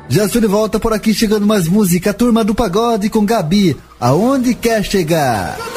Já estou de volta por aqui, chegando mais música. Turma do Pagode com Gabi. Aonde quer chegar?